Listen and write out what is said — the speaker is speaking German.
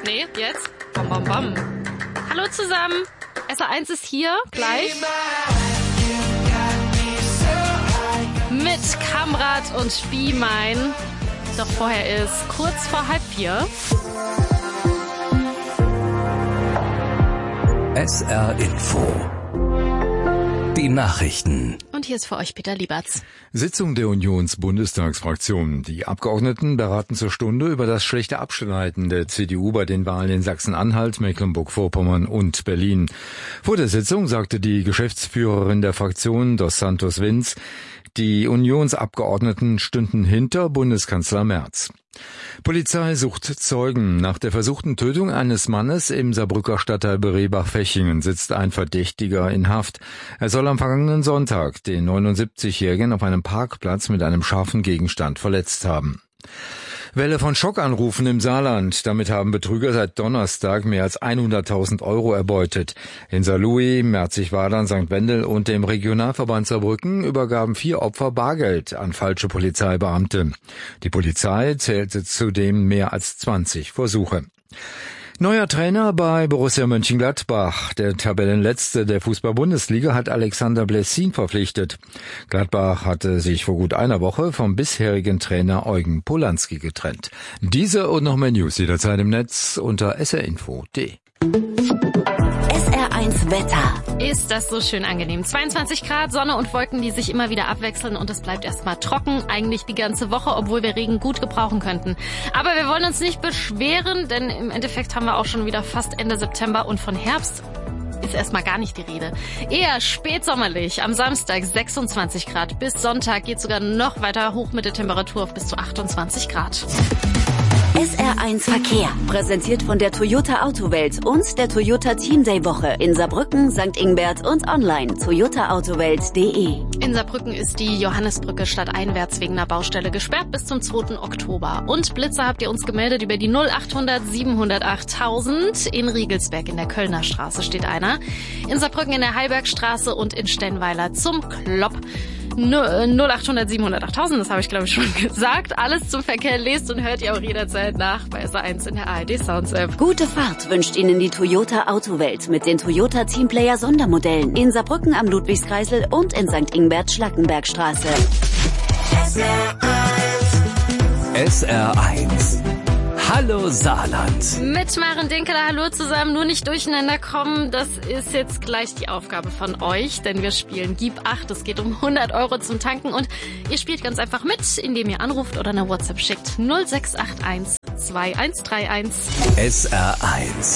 Nee, jetzt? Bam, bam, bam. Hallo zusammen. SR1 ist hier, gleich. Mit Kamrat und Spiemein. Doch vorher ist kurz vor 3:30. SR Info. Die Nachrichten. Und hier ist für euch Peter Lieberts. Sitzung der Unions-Bundestagsfraktion. Die Abgeordneten beraten zur Stunde über das schlechte Abschneiden der CDU bei den Wahlen in Sachsen-Anhalt, Mecklenburg-Vorpommern und Berlin. Vor der Sitzung sagte die Geschäftsführerin der Fraktion, Dos Santos Vinz, die Unionsabgeordneten stünden hinter Bundeskanzler Merz. Polizei sucht Zeugen. Nach der versuchten Tötung eines Mannes im Saarbrücker Stadtteil Berebach-Fechingen sitzt ein Verdächtiger in Haft. Er soll am vergangenen Sonntag den 79-Jährigen auf einem Parkplatz mit einem scharfen Gegenstand verletzt haben. Welle von Schockanrufen im Saarland. Damit haben Betrüger seit Donnerstag mehr als 100.000 € erbeutet. In Saarlouis, Merzig-Wadern, St. Wendel und dem Regionalverband Saarbrücken übergaben 4 Opfer Bargeld an falsche Polizeibeamte. Die Polizei zählte zudem mehr als 20 Versuche. Neuer Trainer bei Borussia Mönchengladbach. Der Tabellenletzte der Fußball-Bundesliga hat Alexander Blessin verpflichtet. Gladbach hatte sich vor gut einer Woche vom bisherigen Trainer Eugen Polanski getrennt. Diese und noch mehr News jederzeit im Netz unter srinfo.de. SR1 Wetter. Ist das so schön angenehm. 22 Grad, Sonne und Wolken, die sich immer wieder abwechseln und es bleibt erstmal trocken, eigentlich die ganze Woche, obwohl wir Regen gut gebrauchen könnten. Aber wir wollen uns nicht beschweren, denn im Endeffekt haben wir auch schon wieder fast Ende September und von Herbst ist erstmal gar nicht die Rede. Eher spätsommerlich. Am Samstag 26 Grad. Bis Sonntag geht sogar noch weiter hoch mit der Temperatur auf bis zu 28 Grad. SR1 Verkehr. Präsentiert von der Toyota Autowelt und der Toyota Team Day Woche in Saarbrücken, St. Ingbert und online toyotaautowelt.de. In Saarbrücken ist die Johannesbrücke stadteinwärts wegen einer Baustelle gesperrt bis zum 2. Oktober. Und Blitzer habt ihr uns gemeldet über die 0800 708 1000. In Riegelsberg in der Kölner Straße steht einer. In Saarbrücken in der Heibergstraße und in Stenweiler zum Klopp. 0800 700 8000, das habe ich glaube ich schon gesagt. Alles zum Verkehr lest und hört ihr auch jederzeit nach bei SR1 in der ARD Sounds App. Gute Fahrt wünscht Ihnen die Toyota Autowelt mit den Toyota Teamplayer Sondermodellen in Saarbrücken am Ludwigskreisel und in St. Ingbert Schlackenbergstraße. SR1. Hallo Saarland. Mit Maren Dinkeler, hallo zusammen, nur nicht durcheinander kommen, das ist jetzt gleich die Aufgabe von euch, denn wir spielen Gib 8, es geht um 100 € zum Tanken und ihr spielt ganz einfach mit, indem ihr anruft oder eine WhatsApp schickt 0681 2131. SR1.